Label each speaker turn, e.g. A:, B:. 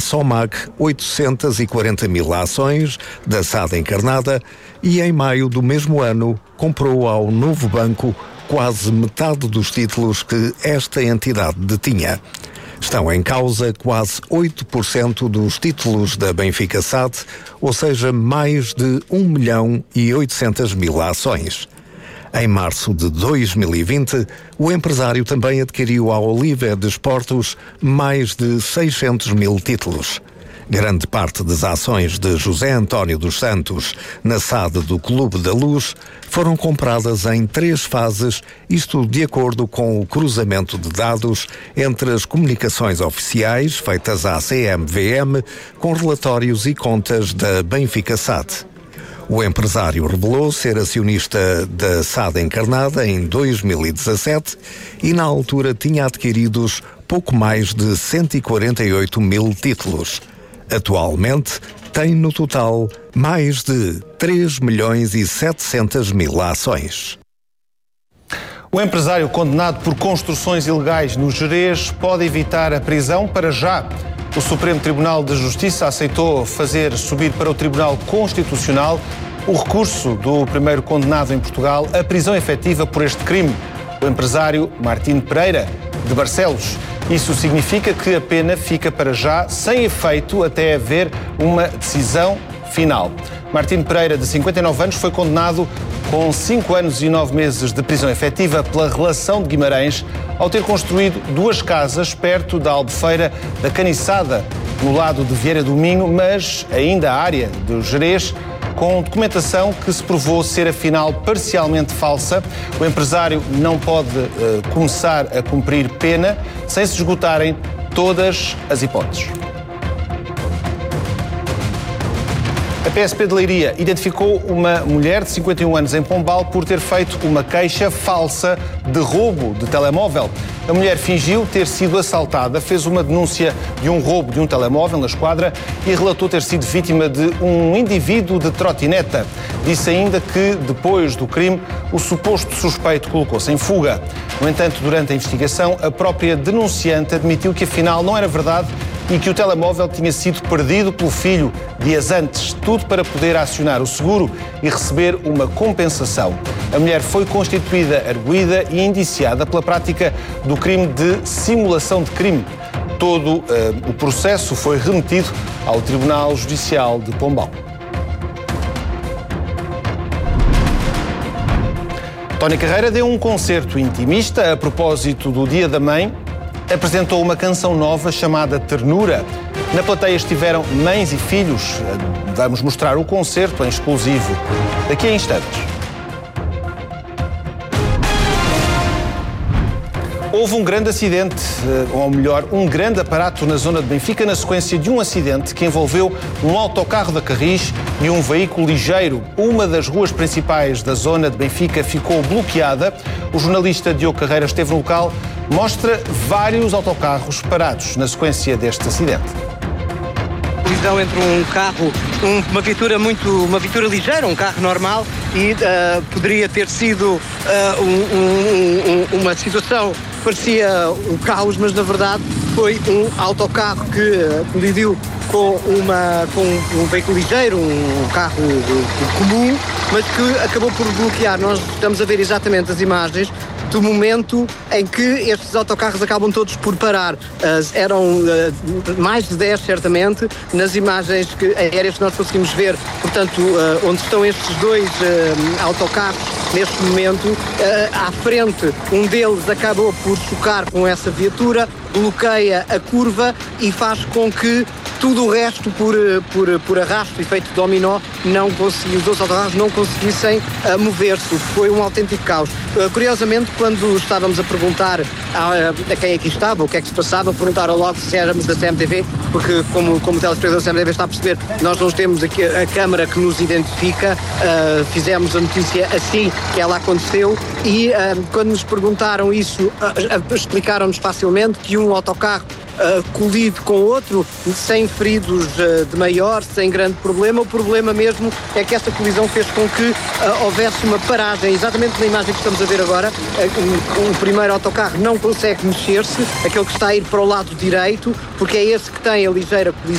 A: Somag 840 mil ações da SAD Encarnada e em maio do mesmo ano comprou ao Novo Banco quase metade dos títulos que esta entidade detinha. Estão em causa quase 8% dos títulos da Benfica SAD, ou seja, mais de 1.800.000 ações. Em março de 2020, o empresário também adquiriu à Oliva Desportos mais de 600 mil títulos. Grande parte das ações de José António dos Santos na SAD do Clube da Luz foram compradas em 3 fases, isto de acordo com o cruzamento de dados entre as comunicações oficiais feitas à CMVM com relatórios e contas da Benfica SAD. O empresário revelou ser acionista da SAD Encarnada em 2017 e na altura tinha adquiridos pouco mais de 148 mil títulos. Atualmente tem no total mais de 3.700.000 ações.
B: O empresário condenado por construções ilegais no Gerês pode evitar a prisão para já. O Supremo Tribunal de Justiça aceitou fazer subir para o Tribunal Constitucional o recurso do primeiro condenado em Portugal à prisão efetiva por este crime, o empresário Martín Pereira, de Barcelos. Isso significa que a pena fica para já sem efeito até haver uma decisão final. Martín Pereira, de 59 anos, foi condenado com 5 anos e 9 meses de prisão efetiva pela relação de Guimarães ao ter construído 2 casas perto da Albufeira da Caniçada, no lado de Vieira do Minho, mas ainda a área do Gerês, com documentação que se provou ser afinal parcialmente falsa. O empresário não pode começar a cumprir pena sem se esgotarem todas as hipóteses. A PSP de Leiria identificou uma mulher de 51 anos em Pombal por ter feito uma queixa falsa de roubo de telemóvel. A mulher fingiu ter sido assaltada, fez uma denúncia de um roubo de um telemóvel na esquadra e relatou ter sido vítima de um indivíduo de trotineta. Disse ainda que, depois do crime, o suposto suspeito colocou-se em fuga. No entanto, durante a investigação, a própria denunciante admitiu que afinal não era verdade e que o telemóvel tinha sido perdido pelo filho dias antes, tudo para poder acionar o seguro e receber uma compensação. A mulher foi constituída arguida e indiciada pela prática do crime de simulação de crime. Todo o processo foi remetido ao Tribunal Judicial de Pombal. Tony Carreira deu um concerto intimista a propósito do Dia da Mãe. Apresentou uma canção nova chamada Ternura. Na plateia estiveram mães e filhos. Vamos mostrar o concerto em exclusivo daqui a instantes. Houve um grande acidente, ou melhor, um grande aparato na zona de Benfica na sequência de um acidente que envolveu um autocarro da Carris e um veículo ligeiro. Uma das ruas principais da zona de Benfica ficou bloqueada. O jornalista Diogo Carreira esteve no local, mostra vários autocarros parados na sequência deste acidente.
C: Colisão entre um carro, uma viatura ligeira, um carro normal, e poderia ter sido uma situação que parecia um caos, mas na verdade foi um autocarro que colidiu com um veículo ligeiro, um carro comum, mas que acabou por bloquear. Nós estamos a ver exatamente as imagens do momento em que estes autocarros acabam todos por parar. Eram mais de 10, certamente, nas imagens aéreas que nós conseguimos ver, portanto, onde estão estes 2 autocarros neste momento. À frente, um deles acabou por chocar com essa viatura, bloqueia a curva e faz com que tudo o resto, por arrasto, efeito dominó, os outros autocarros não conseguissem mover-se. Foi um autêntico caos. Curiosamente, quando estávamos a perguntar a quem aqui estava, o que é que se passava, perguntaram logo se éramos da CMTV, porque como o telespectador da CMTV está a perceber, nós não temos aqui a câmara que nos identifica, fizemos a notícia assim que ela aconteceu e quando nos perguntaram isso, explicaram-nos facilmente que um autocarro colide com outro, sem feridos de maior, sem grande problema. O problema mesmo é que esta colisão fez com que houvesse uma paragem, exatamente na imagem que estamos a ver agora. O primeiro autocarro não consegue mexer-se, aquele que está a ir para o lado direito, porque é esse que tem a ligeira colisão.